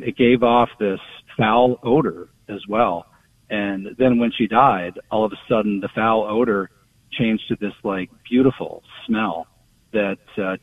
and it gave off this foul odor as well. And then when she died, all of a sudden the foul odor changed to this like beautiful smell that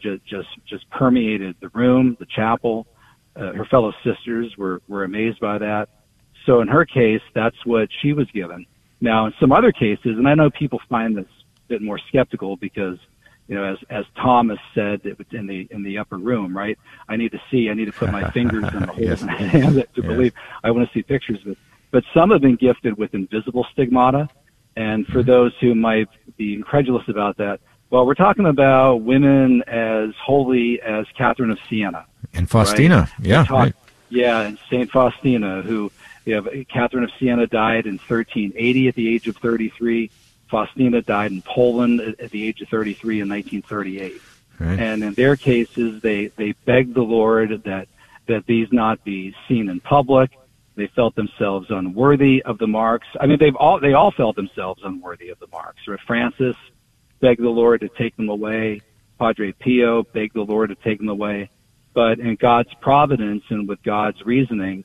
just permeated the room, the chapel. Her fellow sisters were amazed by that. So in her case, that's what she was given. Now, in some other cases, and I know people find this a bit more skeptical because, you know, as Thomas said, it was in the upper room, right? I need to put my fingers in the holes Yes. in my hand to believe. I want to see pictures of it. But some have been gifted with invisible stigmata. And for those who might be incredulous about that, well, we're talking about women as holy as Catherine of Siena. And Faustina, right? right. Yeah, and Saint Faustina, who, Catherine of Siena died in 1380 at the age of 33. Faustina died in Poland at the age of 33 in 1938. Right. And in their cases, they begged the Lord that these not be seen in public. They felt themselves unworthy of the marks. I mean, they all felt themselves unworthy of the marks. Right? Francis begged the Lord to take them away. Padre Pio begged the Lord to take them away. But in God's providence and with God's reasoning,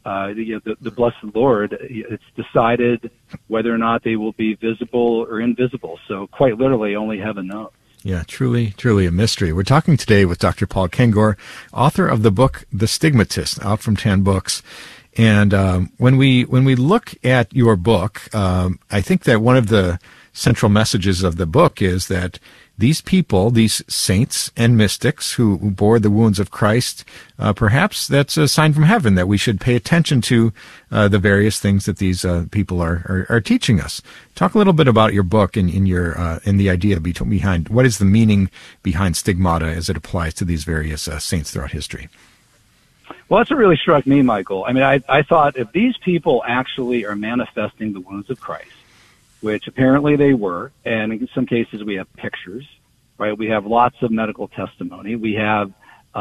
the blessed Lord, it's decided whether or not they will be visible or invisible. So quite literally, only heaven knows. Yeah, truly a mystery. We're talking today with Dr. Paul Kengor, author of the book The Stigmatist, out from 10 Books. And when we look at your book, I think that one of the central messages of the book is that these people, these saints and mystics who bore the wounds of Christ, perhaps that's a sign from heaven that we should pay attention to the various things that these people are teaching us. Talk a little bit about your book and in the idea behind what is the meaning behind stigmata as it applies to these various saints throughout history. Well, that's what really struck me, Michael. I mean, I thought if these people actually are manifesting the wounds of Christ, which apparently they were, and in some cases we have pictures, right? We have lots of medical testimony. We have,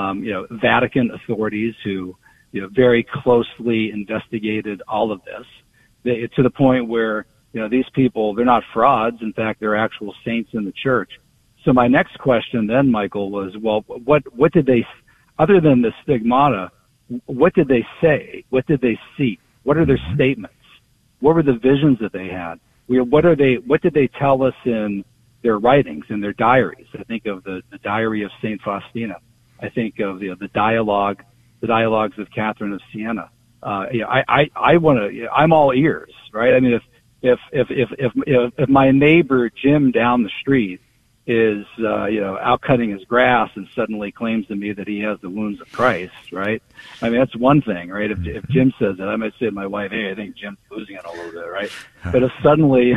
Vatican authorities who, very closely investigated all of this to the point where, these people, they're not frauds. In fact, they're actual saints in the church. So my next question then, Michael, was, well, what did they, other than the stigmata, what did they say? What did they see? What are their statements? What were the visions that they had? What did they tell us in their writings, in their diaries? I think of the diary of Saint Faustina. I think of the dialogues of Catherine of Siena. I'm all ears, right? I mean, if my neighbor Jim down the street is out cutting his grass and suddenly claims to me that he has the wounds of Christ, right? I mean, that's one thing, right? If Jim says that, I might say to my wife, hey, I think Jim's losing it a little bit, right? But if suddenly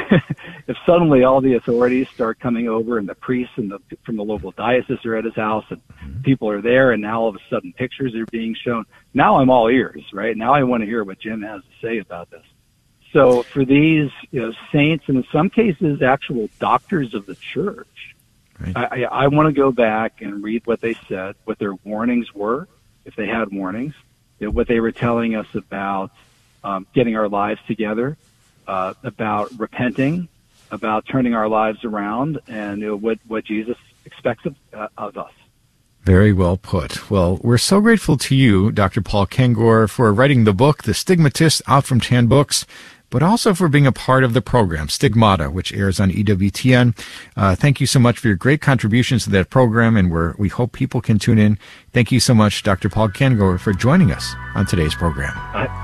all the authorities start coming over and the priests from the local diocese are at his house and people are there and now all of a sudden pictures are being shown, now I'm all ears, right? Now I want to hear what Jim has to say about this. So for these saints and in some cases actual doctors of the church, right. I want to go back and read what they said, what their warnings were, if they had warnings, what they were telling us about getting our lives together, about repenting, about turning our lives around, and what Jesus expects of us. Very well put. Well, we're so grateful to you, Dr. Paul Kengor, for writing the book, The Stigmatist, out from 10 Books, but also for being a part of the program, Stigmata, which airs on EWTN. Thank you so much for your great contributions to that program, and we hope people can tune in. Thank you so much, Dr. Paul Kengor, for joining us on today's program.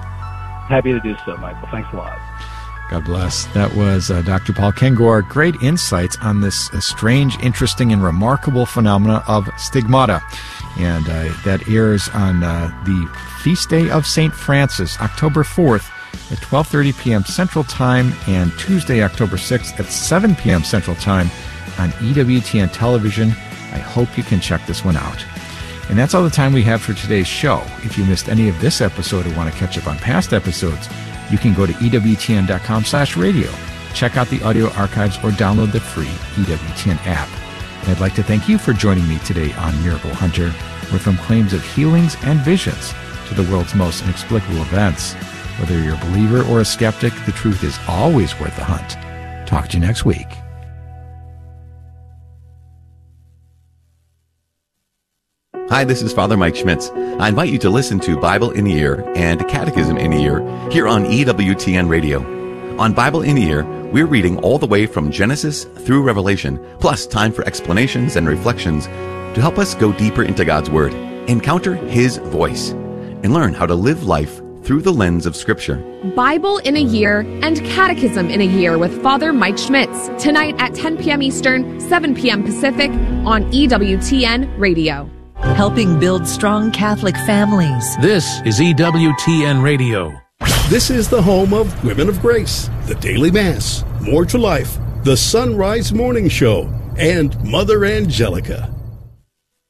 Happy to do so, Michael. Thanks a lot. God bless. That was Dr. Paul Kengor. Great insights on this strange, interesting, and remarkable phenomena of stigmata. And that airs on the feast day of St. Francis, October 4th, at 12:30 p.m. Central Time, and Tuesday, October 6th at 7 p.m. Central Time on EWTN Television. I hope you can check this one out. And that's all the time we have for today's show. If you missed any of this episode or want to catch up on past episodes, you can go to EWTN.com/radio, check out the audio archives, or download the free EWTN app. And I'd like to thank you for joining me today on Miracle Hunter, where from claims of healings and visions to the world's most inexplicable events, whether you're a believer or a skeptic, the truth is always worth the hunt. Talk to you next week. Hi, this is Father Mike Schmitz. I invite you to listen to Bible in a Year and Catechism in a Year here on EWTN Radio. On Bible in a Year, we're reading all the way from Genesis through Revelation, plus time for explanations and reflections to help us go deeper into God's Word, encounter His voice, and learn how to live life through the lens of Scripture. Bible in a Year and Catechism in a Year with Father Mike Schmitz, tonight at 10 p.m. Eastern, 7 p.m. Pacific on EWTN Radio. Helping build strong Catholic families. This is EWTN Radio. This is the home of Women of Grace, the Daily Mass, More to Life, the Sunrise Morning Show, and Mother Angelica.